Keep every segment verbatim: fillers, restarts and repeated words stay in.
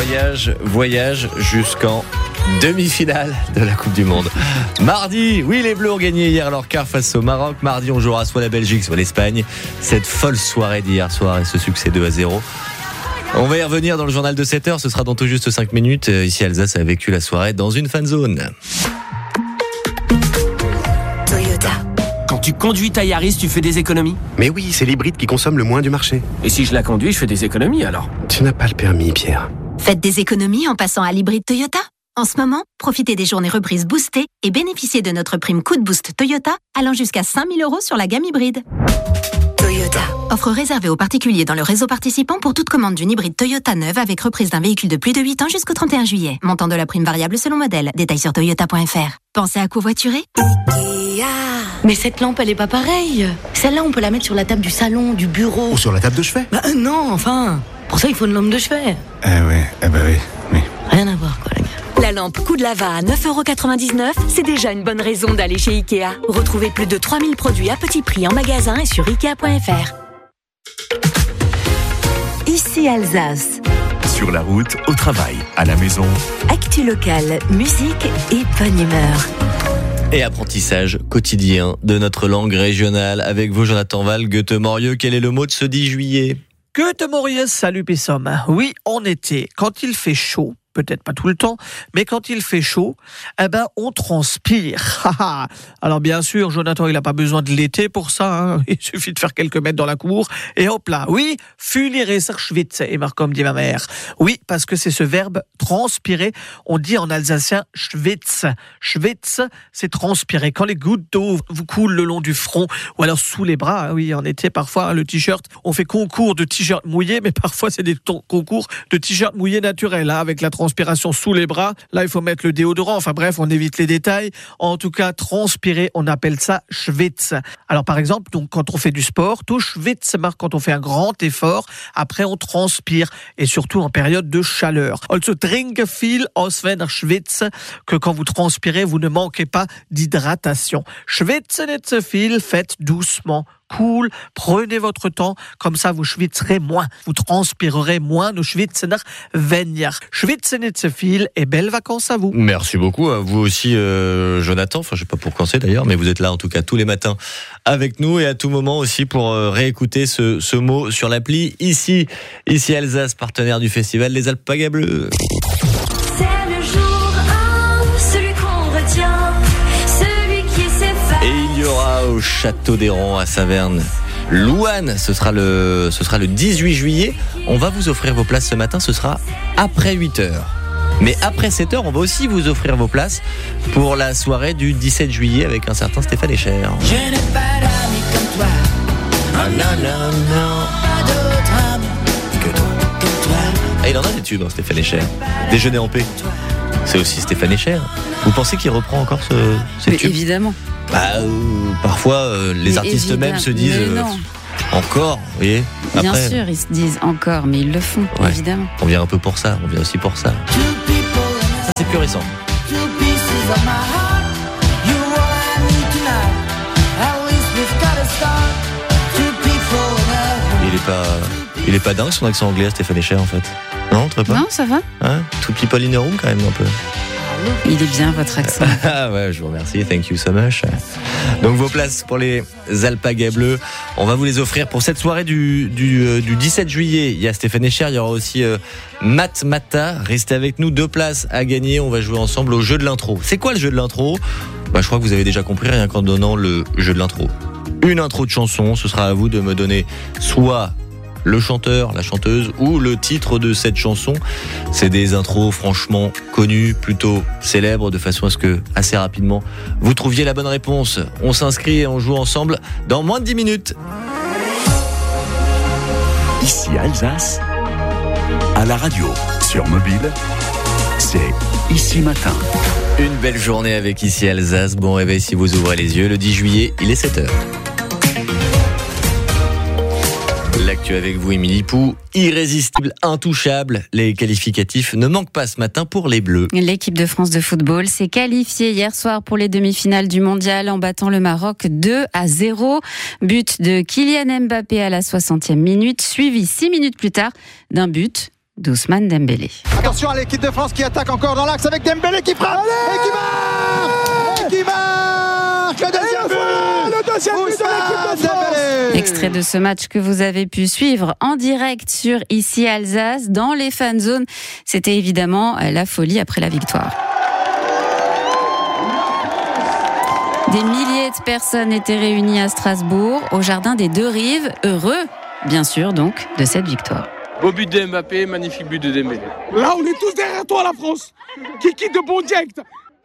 Voyage, voyage jusqu'en demi-finale de la Coupe du Monde. Mardi, oui, les Bleus ont gagné hier leur quart face au Maroc. Mardi, on jouera soit la Belgique, soit l'Espagne. Cette folle soirée d'hier soir et ce succès deux à zéro. On va y revenir dans le journal de sept heures. Ce sera dans tout juste cinq minutes. Ici, Alsace a vécu la soirée dans une fan zone. Toyota. Quand tu conduis ta Yaris, tu fais des économies ? Mais oui, c'est l'hybride qui consomme le moins du marché. Et si je la conduis, je fais des économies alors ? Tu n'as pas le permis, Pierre. Faites des économies en passant à l'hybride Toyota. En ce moment, profitez des journées reprises boostées et bénéficiez de notre prime coup de boost Toyota allant jusqu'à cinq mille euros sur la gamme hybride. Toyota. Offre réservée aux particuliers dans le réseau participant pour toute commande d'une hybride Toyota neuve avec reprise d'un véhicule de plus de huit ans jusqu'au trente et un juillet. Montant de la prime variable selon modèle. Détails sur toyota point f r. Pensez à covoiturer ? Ikea. Mais cette lampe, elle est pas pareille. Celle-là, on peut la mettre sur la table du salon, du bureau. Ou sur la table de chevet. Bah euh, non, enfin. Pour ça, il faut une lampe de chevet. Eh ouais, eh bah oui, oui. Rien à voir, quoi, la gars. La lampe coup de lava à neuf euros quatre-vingt-dix-neuf, c'est déjà une bonne raison d'aller chez Ikea. Retrouvez plus de trois mille produits à petit prix en magasin et sur ikea point f r. Ici Alsace. Sur la route, au travail, à la maison. Actu locale, musique et bonne humeur. Et apprentissage quotidien de notre langue régionale avec vous, Jonathan Val, Goethe-Morieux. Quel est le mot de ce dix juillet ? Goethe-Morieux, salut Pessom. Oui, en été, quand il fait chaud, peut-être pas tout le temps, mais quand il fait chaud, eh ben, on transpire. Alors bien sûr, Jonathan, il n'a pas besoin de l'été pour ça, hein. Il suffit de faire quelques mètres dans la cour, et hop là, oui, fulirer sich schwitzen, comme dit ma mère. Oui, parce que c'est ce verbe transpirer, on dit en alsacien schwitz. Schwitz, c'est transpirer. Quand les gouttes d'eau vous coulent le long du front, ou alors sous les bras, hein, oui, en été, parfois, hein, le t-shirt, on fait concours de t-shirt mouillé, mais parfois c'est des t- concours de t-shirt mouillé naturel, hein, avec la transpiration sous les bras. Là, il faut mettre le déodorant. Enfin bref, on évite les détails. En tout cas, transpirer, on appelle ça schwitz. Alors par exemple, donc quand on fait du sport, tout schwitz marque quand on fait un grand effort. Après, on transpire et surtout en période de chaleur. Also trinke viel aus wenn er schwitzt, que quand vous transpirez, vous ne manquez pas d'hydratation. Schwitzen nicht zu viel, faites doucement. Cool, prenez votre temps, comme ça vous schwitzerez moins, vous transpirerez moins, nous schwitzen weniger. Schwitzen nicht zu viel et belles vacances à vous. Merci beaucoup, à vous aussi euh, Jonathan, enfin je sais pas pour quand c'est d'ailleurs, mais vous êtes là en tout cas tous les matins avec nous et à tout moment aussi pour euh, réécouter ce, ce mot sur l'appli ici, ici Alsace, partenaire du festival Les Alpagas Bleues. C'est le jour un, celui qu'on retient, celui qui s'efface. Et il y aura au Château d'Héron à Saverne Louane, ce sera le, ce sera le dix-huit juillet. On va vous offrir vos places ce matin, ce sera après huit heures. Mais après sept heures, on va aussi vous offrir vos places pour la soirée du dix-sept juillet avec un certain Stéphane Echer. Je n'ai pas d'amis comme toi. Ah non, non, non. Pas d'autres amis que toi, que toi. Ah, il en a des tubes, hein, Stéphane Echer. Déjeuner en paix. C'est aussi Stéphane Echer. Vous pensez qu'il reprend encore ce, ces Mais tubes ? évidemment. Bah, euh, parfois, euh, les Mais artistes évidemment. eux-mêmes se disent Mais euh, non. encore, vous voyez. Bien Après, sûr, ils se disent encore, mais ils le font, ouais. évidemment. On vient un peu pour ça, on vient aussi pour ça. Ça, c'est plus récent. Il est pas, il est pas dingue son accent anglais, Stéphane Echer, en fait. Non, très pas. Non, ça va. Hein, tout people in the room, quand même, un peu. Il est bien, votre accent. Ah ouais, je vous remercie, thank you so much. Donc vos places pour les Alpagas Bleus, on va vous les offrir pour cette soirée du, du, euh, du dix-sept juillet. Il y a Stéphane Echer, il y aura aussi euh, Matt Mata. Restez avec nous, deux places à gagner. On va jouer ensemble au jeu de l'intro. C'est quoi le jeu de l'intro ? Bah, je crois que vous avez déjà compris rien qu'en donnant le jeu de l'intro. Une intro de chanson, ce sera à vous de me donner soit le chanteur, la chanteuse ou le titre de cette chanson. C'est des intros franchement connues, plutôt célèbres, de façon à ce que, assez rapidement, vous trouviez la bonne réponse. On s'inscrit et on joue ensemble dans moins de dix minutes. Ici Alsace, à la radio, sur mobile, c'est Ici Matin. Une belle journée avec Ici Alsace. Bon réveil si vous ouvrez les yeux. Le dix juillet, il est sept heures. L'actu avec vous, Émilie Pou. Irrésistible, intouchable. Les qualificatifs ne manquent pas ce matin pour les Bleus. L'équipe de France de football s'est qualifiée hier soir pour les demi-finales du mondial en battant le Maroc deux à zéro. But de Kylian Mbappé à la soixantième minute, suivi six minutes plus tard d'un but d'Ousmane Dembélé. Attention à l'équipe de France qui attaque encore dans l'axe avec Dembélé qui frappe et qui marque et qui marque le deuxième but, le deuxième but de l'équipe de France. Extrait de ce match que vous avez pu suivre en direct sur Ici Alsace dans les fan zones. C'était évidemment la folie après la victoire. Des milliers de personnes étaient réunies à Strasbourg, au jardin des Deux Rives, heureux, bien sûr, donc, de cette victoire. Beau but de Mbappé, magnifique but de Dembélé. Là, on est tous derrière toi, la France. Kiki de bon direct.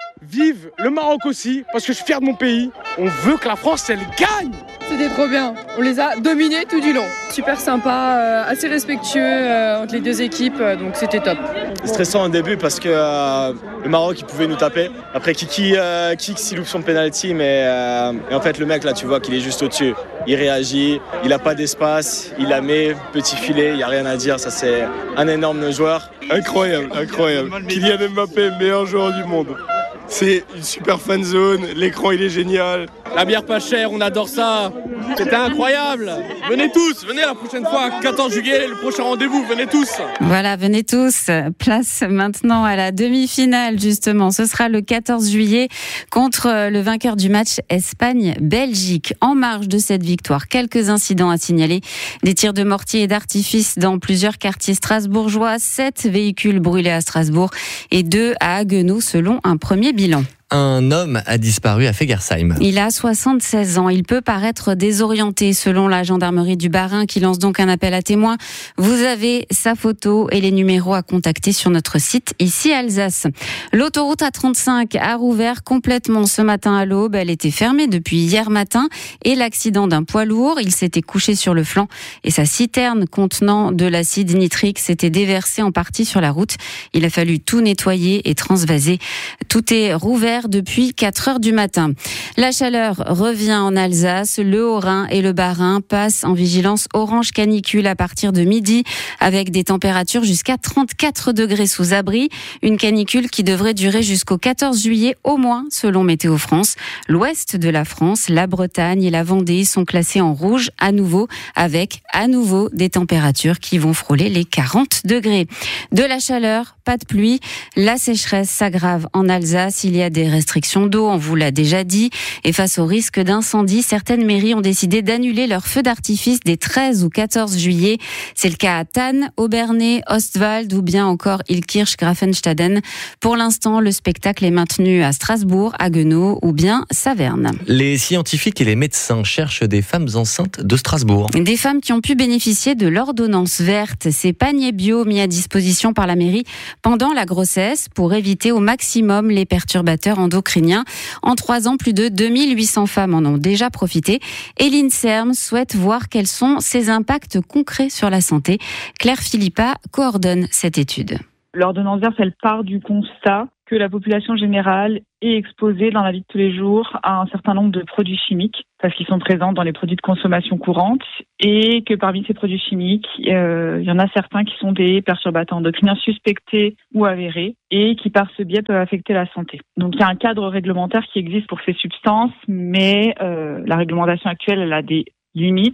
Vive le Maroc aussi, parce que je suis fier de mon pays. On veut que la France, elle gagne. C'était trop bien. On les a dominés tout du long. Super sympa, euh, assez respectueux euh, entre les deux équipes, euh, donc c'était top. Stressant au début parce que euh, le Maroc, il pouvait nous taper. Après, Kiki, euh, Kiki s'il loupe son penalty, mais euh, et en fait, le mec, là, tu vois qu'il est juste au-dessus. Il réagit, il n'a pas d'espace, il la met, petit filet, il n'y a rien à dire. Ça, c'est un énorme joueur. Incroyable, incroyable. Kylian Mbappé, meilleur joueur du monde. C'est une super fan zone, l'écran il est génial. La bière pas chère, on adore ça. C'était incroyable. Venez tous, venez la prochaine fois, quatorze juillet, le prochain rendez-vous, venez tous. Voilà, venez tous. Place maintenant à la demi-finale, justement. Ce sera le quatorze juillet contre le vainqueur du match Espagne-Belgique. En marge de cette victoire, quelques incidents à signaler. Des tirs de mortier et d'artifice dans plusieurs quartiers strasbourgeois, sept véhicules brûlés à Strasbourg et deux à Haguenau, selon un premier bilan. Un homme a disparu à Fegersheim. Il a soixante-seize ans. Il peut paraître désorienté selon la gendarmerie du Bas-Rhin qui lance donc un appel à témoins. Vous avez sa photo et les numéros à contacter sur notre site Ici Alsace. L'autoroute A trente-cinq a rouvert complètement ce matin à l'aube. Elle était fermée depuis hier matin et l'accident d'un poids lourd, il s'était couché sur le flanc et sa citerne contenant de l'acide nitrique s'était déversée en partie sur la route. Il a fallu tout nettoyer et transvaser. Tout est rouvert depuis quatre heures du matin. La chaleur revient en Alsace. Le Haut-Rhin et le Bas-Rhin passent en vigilance orange canicule à partir de midi avec des températures jusqu'à trente-quatre degrés sous abri. Une canicule qui devrait durer jusqu'au quatorze juillet au moins selon Météo France. L'ouest de la France, la Bretagne et la Vendée sont classés en rouge à nouveau avec à nouveau des températures qui vont frôler les quarante degrés. De la chaleur, pas de pluie. La sécheresse s'aggrave en Alsace. Il y a des restrictions d'eau, on vous l'a déjà dit. Et face au risque d'incendie, certaines mairies ont décidé d'annuler leurs feux d'artifice des treize ou quatorze juillet. C'est le cas à Thann, Obernai, Ostwald ou bien encore Ilkirch, Grafenstaden. Pour l'instant, le spectacle est maintenu à Strasbourg, Haguenau ou bien Saverne. Les scientifiques et les médecins cherchent des femmes enceintes de Strasbourg. Des femmes qui ont pu bénéficier de l'ordonnance verte, ces paniers bio mis à disposition par la mairie pendant la grossesse pour éviter au maximum les perturbateurs endocriniens. En trois ans, plus de deux mille huit cents femmes en ont déjà profité. Et l'INSERM souhaite voir quels sont ses impacts concrets sur la santé. Claire Philippa coordonne cette étude. L'ordonnance verte, elle part du constat que la population générale est exposée dans la vie de tous les jours à un certain nombre de produits chimiques, parce qu'ils sont présents dans les produits de consommation courante, et que parmi ces produits chimiques, euh, il y en a certains qui sont des perturbateurs endocriniens suspectés ou avérés, et qui par ce biais peuvent affecter la santé. Donc il y a un cadre réglementaire qui existe pour ces substances, mais euh, la réglementation actuelle, elle a des limites,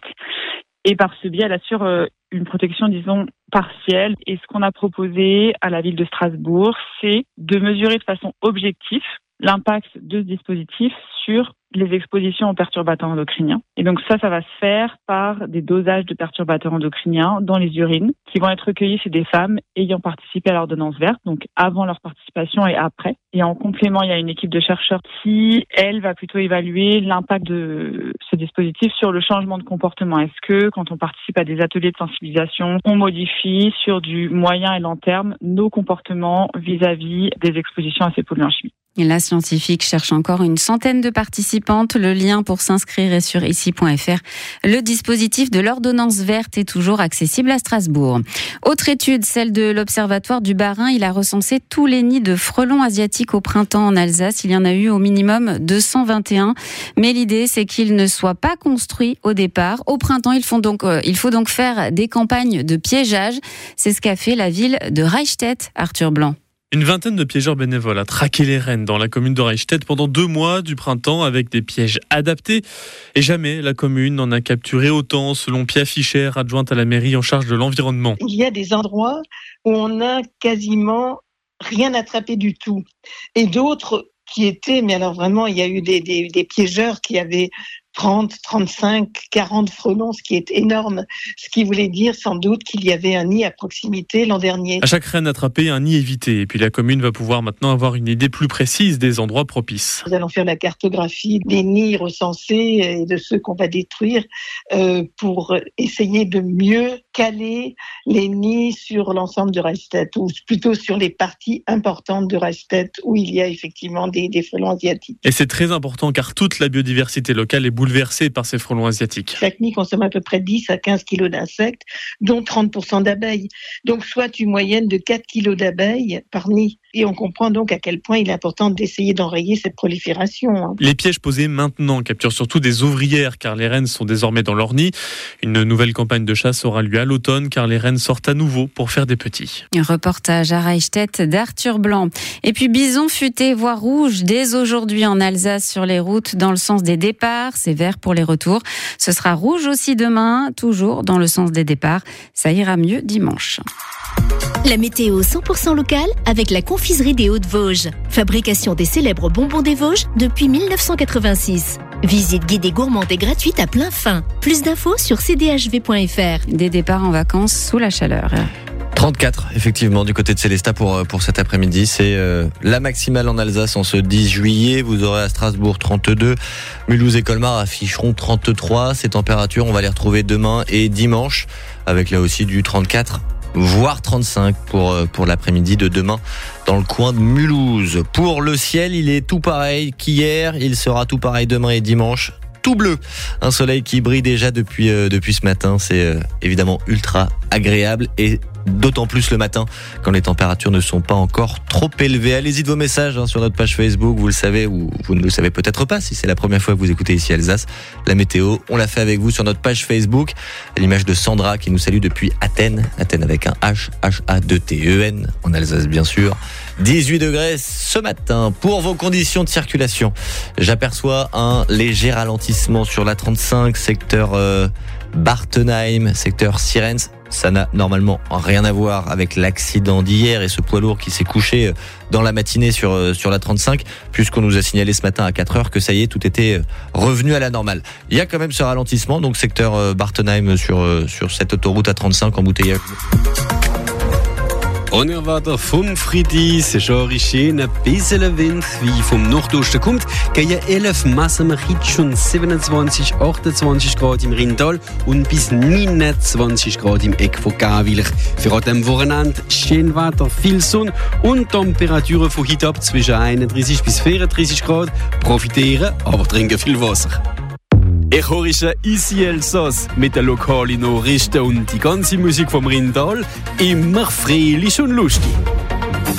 et par ce biais, elle assure euh, une protection, disons, partielle. Et ce qu'on a proposé à la ville de Strasbourg, c'est de mesurer de façon objective l'impact de ce dispositif sur les expositions aux perturbateurs endocriniens. Et donc ça, ça va se faire par des dosages de perturbateurs endocriniens dans les urines qui vont être recueillis chez des femmes ayant participé à l'ordonnance verte, donc avant leur participation et après. Et en complément, il y a une équipe de chercheurs qui, elle, va plutôt évaluer l'impact de ce dispositif sur le changement de comportement. Est-ce que, quand on participe à des ateliers de sensibilisation, on modifie sur du moyen et long terme nos comportements vis-à-vis des expositions à ces polluants chimiques? Et la scientifique cherche encore une centaine de participantes. Le lien pour s'inscrire est sur ici point f r. Le dispositif de l'ordonnance verte est toujours accessible à Strasbourg. Autre étude, celle de l'Observatoire du Bas-Rhin. Il a recensé tous les nids de frelons asiatiques au printemps en Alsace. Il y en a eu au minimum deux cent vingt et un. Mais l'idée, c'est qu'ils ne soient pas construits au départ. Au printemps, il faut donc, euh, il faut donc faire des campagnes de piégeage. C'est ce qu'a fait la ville de Reichstätt, Arthur Blanc. Une vingtaine de piégeurs bénévoles a traqué les rennes dans la commune de Reichstätt pendant deux mois du printemps avec des pièges adaptés. Et jamais la commune n'en a capturé autant, selon Pia Fischer, adjointe à la mairie en charge de l'environnement. Il y a des endroits où on n'a quasiment rien attrapé du tout. Et d'autres qui étaient, mais alors vraiment, il y a eu des, des, des piégeurs qui avaient trente, trente-cinq, quarante frelons, ce qui est énorme. Ce qui voulait dire sans doute qu'il y avait un nid à proximité l'an dernier. À chaque renne attrapée, un nid évité. Et puis la commune va pouvoir maintenant avoir une idée plus précise des endroits propices. Nous allons faire la cartographie des nids recensés et de ceux qu'on va détruire euh, pour essayer de mieux caler les nids sur l'ensemble de Reichstätt, ou plutôt sur les parties importantes de Reichstätt où il y a effectivement des, des frelons asiatiques. Et c'est très important car toute la biodiversité locale est bouleversée par ces frelons asiatiques. Chaque nid consomme à peu près dix à quinze kilos d'insectes, dont trente pour cent d'abeilles. Donc soit une moyenne de quatre kilos d'abeilles par nid. Et on comprend donc à quel point il est important d'essayer d'enrayer cette prolifération. Les pièges posés maintenant capturent surtout des ouvrières car les rennes sont désormais dans leur nid. Une nouvelle campagne de chasse aura lieu à l'automne car les rennes sortent à nouveau pour faire des petits. Un reportage à Reichstätt d'Arthur Blanc. Et puis bison futé, voie rouge dès aujourd'hui en Alsace sur les routes dans le sens des départs. C'est vert pour les retours. Ce sera rouge aussi demain, toujours dans le sens des départs. Ça ira mieux dimanche. La météo cent pour cent locale avec la confiserie des Hauts-de-Vosges. Fabrication des célèbres bonbons des Vosges depuis mille neuf cent quatre-vingt-six. Visite guidée gourmande et gratuite à plein fin. Plus d'infos sur c d h v point f r. Des départs en vacances sous la chaleur. trente-quatre, effectivement, du côté de Célestat pour, pour cet après-midi. C'est euh, la maximale en Alsace en ce dix juillet. Vous aurez à Strasbourg trente-deux. Mulhouse et Colmar afficheront trente-trois. Ces températures, on va les retrouver demain et dimanche, avec là aussi du trente-quatre, voire trente-cinq pour, pour l'après-midi de demain dans le coin de Mulhouse. Pour le ciel, il est tout pareil qu'hier. Il sera tout pareil demain et dimanche. Tout bleu. Un soleil qui brille déjà depuis, euh, depuis ce matin. C'est euh, évidemment ultra agréable et d'autant plus le matin quand les températures ne sont pas encore trop élevées. Allez-y de vos messages hein, sur notre page Facebook, vous le savez ou vous ne le savez peut-être pas si c'est la première fois que vous écoutez ici Alsace. La météo, on l'a fait avec vous sur notre page Facebook. L'image de Sandra qui nous salue depuis Athènes, Athènes avec un H, H A deux T E N, en Alsace bien sûr. dix-huit degrés ce matin. Pour vos conditions de circulation, j'aperçois un léger ralentissement sur la trente-cinq, secteur euh, Bartenheim, secteur Sirens. Ça n'a normalement rien à voir avec l'accident d'hier et ce poids lourd qui s'est couché dans la matinée sur, sur la trente-cinq, puisqu'on nous a signalé ce matin à quatre heures que ça y est, tout était revenu à la normale. Il y a quand même ce ralentissement, donc secteur Bartenheim sur, sur cette autoroute A trente-cinq, embouteillage. Und er war der vom Friedi, c'est schon schön, ein bisschen Wind, wie vom Nordosten kommt. Gegen elf messen wir heute schon siebenundzwanzig, achtundzwanzig Grad im Rheintal und bis neunundzwanzig Grad im Eck von Gawilch. Für an diesem Wochenende schön Wetter, viel Sonne und Temperaturen von heute ab zwischen einunddreißig bis vierunddreißig Grad. Profitieren, aber trinken viel Wasser. Ich höre ici Elsass mit den lokalen Nachrichten und die ganze Musik vom Rheintal. Immer fröhlich und lustig.